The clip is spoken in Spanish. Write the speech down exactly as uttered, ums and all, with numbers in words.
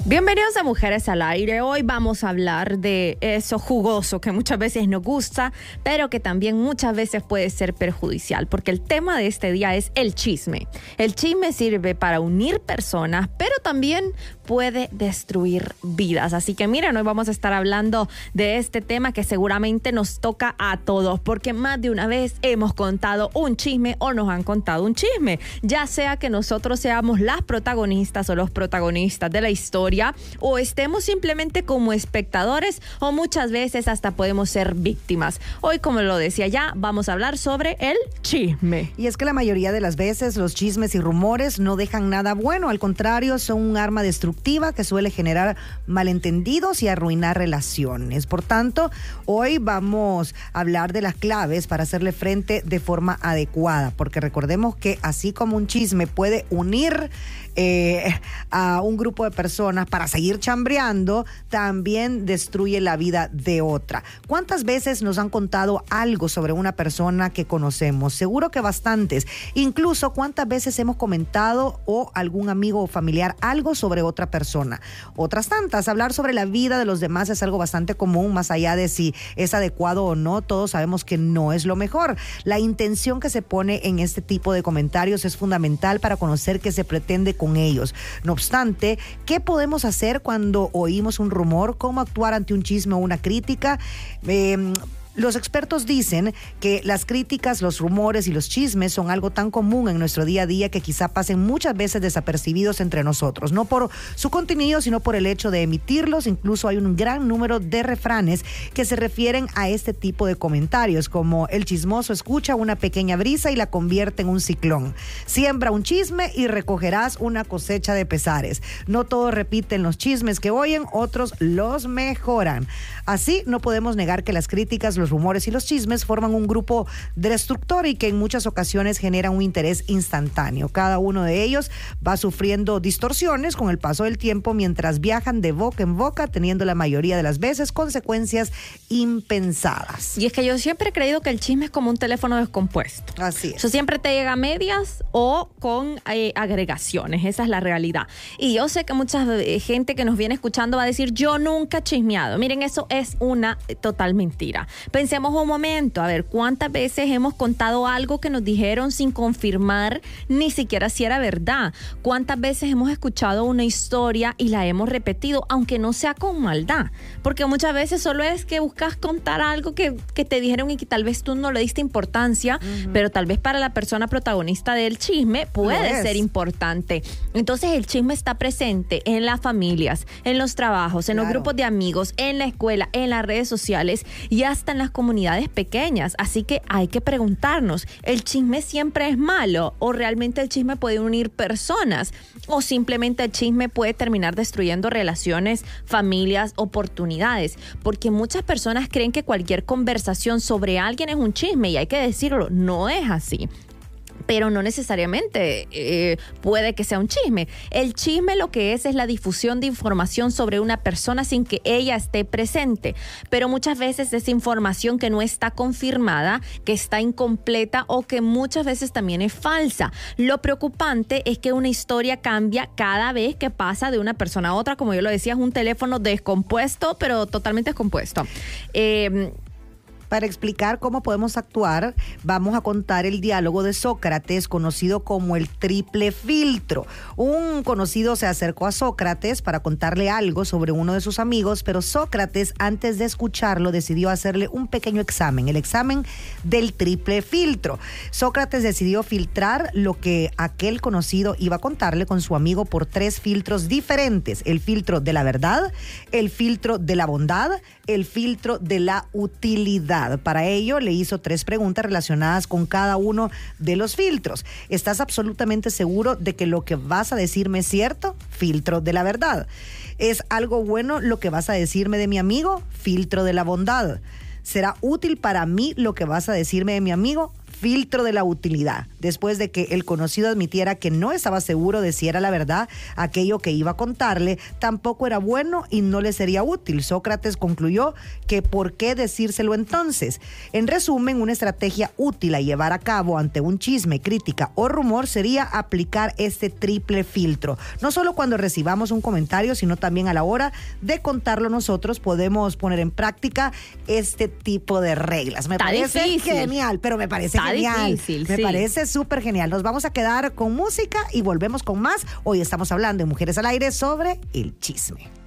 Bienvenidos a Mujeres al Aire. Hoy vamos a hablar de eso jugoso que muchas veces nos gusta, pero que también muchas veces puede ser perjudicial, porque el tema de este día es el chisme. El chisme sirve para unir personas, pero también puede destruir vidas. Así que miren, hoy vamos a estar hablando de este tema que seguramente nos toca a todos, porque más de una vez hemos contado un chisme o nos han contado un chisme, ya sea que nosotros seamos las protagonistas o los protagonistas de la historia, o estemos simplemente como espectadores, o muchas veces hasta podemos ser víctimas. Hoy, como lo decía ya, vamos a hablar sobre el chisme. Y es que la mayoría de las veces los chismes y rumores no dejan nada bueno, al contrario, son un arma destructiva que suele generar malentendidos y arruinar relaciones. Por tanto, hoy vamos a hablar de las claves para hacerle frente de forma adecuada, porque recordemos que así como un chisme puede unir Eh, a un grupo de personas para seguir chambreando, también destruye la vida de otra. ¿Cuántas veces nos han contado algo sobre una persona que conocemos? Seguro que bastantes. Incluso, ¿cuántas veces hemos comentado o algún amigo o familiar algo sobre otra persona? Otras tantas. Hablar sobre la vida de los demás es algo bastante común, más allá de si es adecuado o no. Todos sabemos que no es lo mejor. La intención que se pone en este tipo de comentarios es fundamental para conocer qué se pretende con ellos. No obstante, ¿qué podemos hacer cuando oímos un rumor? ¿Cómo actuar ante un chisme o una crítica? Eh, Los expertos dicen que las críticas, los rumores y los chismes son algo tan común en nuestro día a día que quizá pasen muchas veces desapercibidos entre nosotros, no por su contenido, sino por el hecho de emitirlos. Incluso hay un gran número de refranes que se refieren a este tipo de comentarios, como el chismoso escucha una pequeña brisa y la convierte en un ciclón. Siembra un chisme y recogerás una cosecha de pesares. No todos repiten los chismes que oyen, otros los mejoran. Así, no podemos negar que las críticas, los rumores y los chismes forman un grupo destructor y que en muchas ocasiones generan un interés instantáneo. Cada uno de ellos va sufriendo distorsiones con el paso del tiempo mientras viajan de boca en boca, teniendo la mayoría de las veces consecuencias impensadas. Y es que yo siempre he creído que el chisme es como un teléfono descompuesto. Así es. Eso siempre te llega a medias o con eh, agregaciones. Esa es la realidad. Y yo sé que mucha eh, gente que nos viene escuchando va a decir, yo nunca he chismeado. Miren, eso es una total mentira. Pensemos un momento, a ver, ¿cuántas veces hemos contado algo que nos dijeron sin confirmar ni siquiera si era verdad? ¿Cuántas veces hemos escuchado una historia y la hemos repetido, aunque no sea con maldad? Porque muchas veces solo es que buscas contar algo que, que te dijeron y que tal vez tú no le diste importancia, uh-huh. pero tal vez para la persona protagonista del chisme puede ser importante. Entonces el chisme está presente en las familias, en los trabajos, en claro. los grupos de amigos, en la escuela, en las redes sociales y hasta en las comunidades pequeñas. Así que hay que preguntarnos, ¿el chisme siempre es malo? ¿O realmente el chisme puede unir personas? ¿O simplemente el chisme puede terminar destruyendo relaciones, familias, oportunidades? Porque muchas personas creen que cualquier conversación sobre alguien es un chisme y hay que decirlo, no es así. Pero no necesariamente eh, puede que sea un chisme. El chisme lo que es es la difusión de información sobre una persona sin que ella esté presente. Pero muchas veces es información que no está confirmada, que está incompleta o que muchas veces también es falsa. Lo preocupante es que una historia cambia cada vez que pasa de una persona a otra. Como yo lo decía, es un teléfono descompuesto, pero totalmente descompuesto. Eh, Para explicar cómo podemos actuar, vamos a contar el diálogo de Sócrates, conocido como el triple filtro. Un conocido se acercó a Sócrates para contarle algo sobre uno de sus amigos, pero Sócrates, antes de escucharlo, decidió hacerle un pequeño examen, el examen del triple filtro. Sócrates decidió filtrar lo que aquel conocido iba a contarle con su amigo por tres filtros diferentes: el filtro de la verdad, el filtro de la bondad, el filtro de la utilidad. Para ello, le hizo tres preguntas relacionadas con cada uno de los filtros. ¿Estás absolutamente seguro de que lo que vas a decirme es cierto? Filtro de la verdad. ¿Es algo bueno lo que vas a decirme de mi amigo? Filtro de la bondad. ¿Será útil para mí lo que vas a decirme de mi amigo? filtro de la utilidad. Después de que el conocido admitiera que no estaba seguro de si era la verdad aquello que iba a contarle, tampoco era bueno y no le sería útil. Sócrates concluyó que ¿por qué decírselo entonces? En resumen, una estrategia útil a llevar a cabo ante un chisme, crítica o rumor sería aplicar este triple filtro. No solo cuando recibamos un comentario, sino también a la hora de contarlo nosotros podemos poner en práctica este tipo de reglas. Me Está parece difícil. genial, pero me parece Está genial. difícil, me sí. parece súper genial. Nos vamos a quedar con música y volvemos con más. Hoy estamos hablando en Mujeres al Aire sobre el chisme.